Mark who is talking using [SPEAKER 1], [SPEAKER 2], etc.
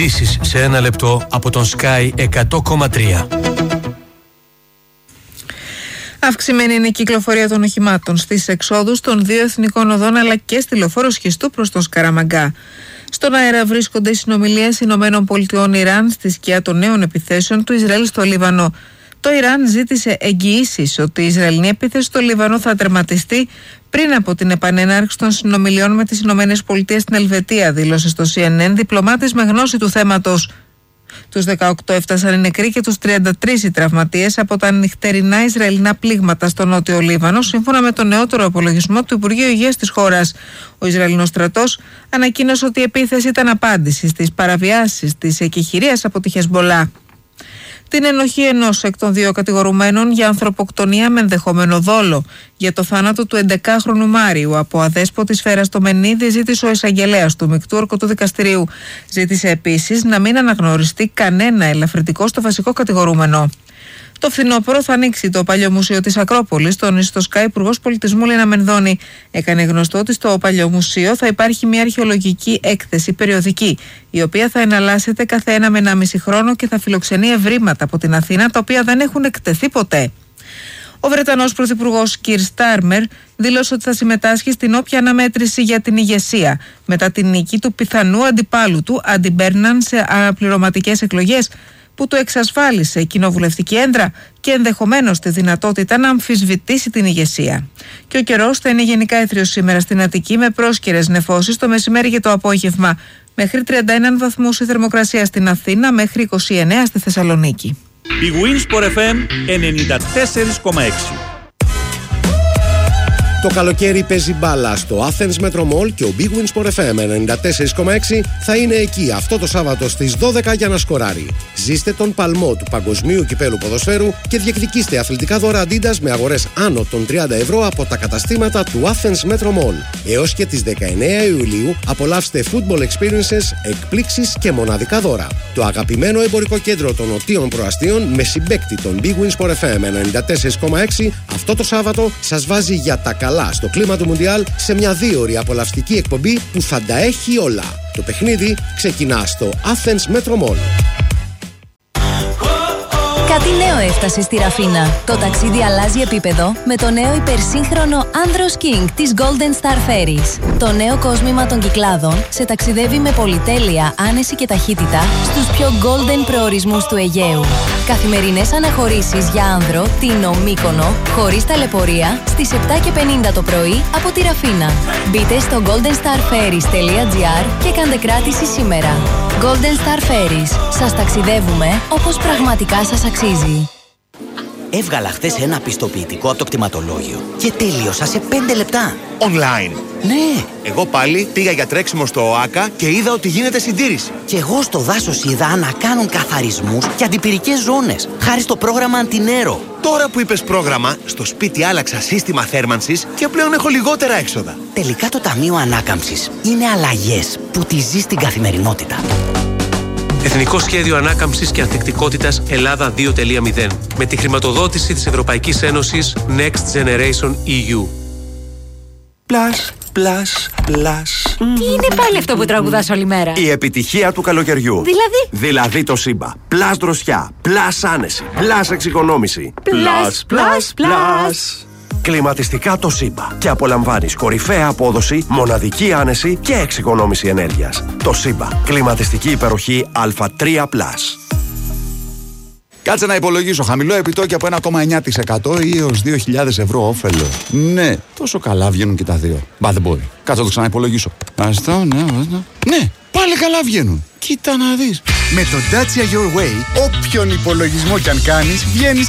[SPEAKER 1] Ειδήσεις σε ένα λεπτό από τον Sky 100,3.
[SPEAKER 2] Αυξημένη είναι η κυκλοφορία των οχημάτων στις εξόδους των δύο εθνικών οδών αλλά και στη λεωφόρο Σχιστού προς τον Σκαραμαγκά. Στον αέρα βρίσκονται οι συνομιλίες ΗΠΑ-Ιράν στη σκιά των νέων επιθέσεων του Ισραήλ στο Λίβανο. Το Ιράν ζήτησε εγγυήσεις ότι η Ισραηλινή επίθεση στο Λίβανο θα τερματιστεί πριν από την επανέναρξη των συνομιλιών με τις ΗΠΑ στην Ελβετία, δήλωσε στο CNN διπλωμάτης με γνώση του θέματος. Τους 18 έφτασαν οι νεκροί και τους 33 οι τραυματίες από τα νυχτερινά Ισραηλινά πλήγματα στο Νότιο Λίβανο, σύμφωνα με τον νεότερο απολογισμό του Υπουργείου Υγείας της χώρας. Ο Ισραηλινός στρατός ανακοίνωσε ότι η επίθεση ήταν απάντηση στις παραβιάσεις της εκεχηρίας από τη Χεσμπολά. Την ενοχή ενός εκ των δύο κατηγορουμένων για ανθρωποκτονία με ενδεχόμενο δόλο για το θάνατο του 11χρονου Μάριου από αδέσποτη σφαίρα στο Μενίδη ζήτησε ο εισαγγελέας του Μεικτού Ορκωτού Δικαστηρίου. Ζήτησε επίσης να μην αναγνωριστεί κανένα ελαφρυντικό στο βασικό κατηγορούμενο. Το φθινόπωρο θα ανοίξει το Παλιό Μουσείο της Ακρόπολης, τόνισε στο Sky Υπουργός Πολιτισμού Λίνα Μενδώνη. Έκανε γνωστό ότι στο Παλιό Μουσείο θα υπάρχει μια αρχαιολογική έκθεση περιοδική, η οποία θα εναλλάσσεται κάθε 1 με 1,5 χρόνο και θα φιλοξενεί ευρήματα από την Αθήνα, τα οποία δεν έχουν εκτεθεί ποτέ. Ο Βρετανός Πρωθυπουργός Κιρ Στάρμερ δήλωσε ότι θα συμμετάσχει στην όποια αναμέτρηση για την ηγεσία μετά την νίκη του πιθανού αντιπάλου του, Άντι Μπέρναν, σε αναπληρωματικές εκλογές, που του εξασφάλισε κοινοβουλευτική έδρα και ενδεχομένως τη δυνατότητα να αμφισβητήσει την ηγεσία. Και ο καιρός θα είναι γενικά έθριος σήμερα στην Αττική, με πρόσκαιρες νεφώσεις το μεσημέρι και το απόγευμα. Μέχρι 31 βαθμούς η θερμοκρασία στην Αθήνα, μέχρι 29 στη Θεσσαλονίκη.
[SPEAKER 3] Η Winsport FM 94,6.
[SPEAKER 4] Το καλοκαίρι παίζει μπάλα στο Athens Metro Mall και ο Big Win Sport FM 94,6 θα είναι εκεί αυτό το Σάββατο στις 12 για να σκοράρει. Ζήστε τον παλμό του Παγκοσμίου Κυπέλου Ποδοσφαίρου και διεκδικήστε αθλητικά δώρα Adidas με αγορές άνω των 30 ευρώ από τα καταστήματα του Athens Metro Mall. Έως και τις 19 Ιουλίου απολαύστε football experiences, εκπλήξεις και μοναδικά δώρα. Το αγαπημένο εμπορικό κέντρο των Νοτίων Προαστίων με συμπαίκτη τον Big Win Sport FM 94,6 αυτό το Σάββατο σας βάζει για τα καλά στο κλίμα του Μουντιάλ σε μια 2ωρη απολαυστική εκπομπή που θα τα έχει όλα. Το παιχνίδι ξεκινά στο Athens Metro Mall.
[SPEAKER 5] Κάτι νέο έφτασε στη Ραφίνα. Το ταξίδι αλλάζει επίπεδο με το νέο υπερσύγχρονο Andros King της Golden Star Ferries. Το νέο κόσμημα των Κυκλάδων σε ταξιδεύει με πολυτέλεια, άνεση και ταχύτητα στους πιο golden προορισμούς του Αιγαίου. Καθημερινές αναχωρήσεις για άνδρο, Τίνο, Μύκονο, χωρίς ταλαιπωρία, στις 7:50 το πρωί από τη Ραφίνα. Μπείτε στο goldenstarferries.gr και κάντε κράτηση σήμερα. Golden Star Ferries. Σας ταξιδεύουμε όπως πραγματικά σας αξίζει.
[SPEAKER 6] Έβγαλα χθες ένα πιστοποιητικό από το κτηματολόγιο και τέλειωσα σε 5 λεπτά.
[SPEAKER 7] Online.
[SPEAKER 6] Ναι.
[SPEAKER 7] Εγώ πάλι πήγα για τρέξιμο στο ΟΑΚΑ και είδα ότι γίνεται συντήρηση.
[SPEAKER 6] Και εγώ στο δάσος είδα να κάνουν καθαρισμούς και αντιπυρικές ζώνες, χάρη στο πρόγραμμα Αντινέρο.
[SPEAKER 7] Τώρα που είπες πρόγραμμα, στο σπίτι άλλαξα σύστημα θέρμανσης και πλέον έχω λιγότερα έξοδα.
[SPEAKER 6] Τελικά το Ταμείο Ανάκαμψης είναι αλλαγές που τη ζεις στην καθημερινότητα.
[SPEAKER 1] Εθνικό Σχέδιο Ανάκαμψης και Ανθεκτικότητας Ελλάδα 2.0 με τη χρηματοδότηση της Ευρωπαϊκής Ένωσης Next Generation EU.
[SPEAKER 8] Plus, plus, plus.
[SPEAKER 9] Τι είναι πάλι αυτό που τραγουδάς όλη μέρα?
[SPEAKER 8] Η επιτυχία του καλοκαιριού. Δηλαδή το Σύμπα. Plus δροσιά, plus άνεση, plus εξοικονόμηση. Plus. Κλιματιστικά το Σύμπα. Και απολαμβάνεις κορυφαία απόδοση, μοναδική άνεση και εξοικονόμηση ενέργειας. Το Σύμπα. Κλιματιστική υπεροχή Α3+.
[SPEAKER 10] Κάτσε να υπολογίσω. Χαμηλό επιτόκιο από 1,9% ή έως 2.000 ευρώ όφελο. Ναι, τόσο καλά βγαίνουν και τα δύο. Μπα, δεν μπορεί. Κάτσε να το ξαναυπολογίσω. Ναι, πάλι καλά βγαίνουν. Κοίτα να δεις.
[SPEAKER 11] Με το Dacia Your Way, όποιον υπολογισμό κι αν κάνεις, βγαίνεις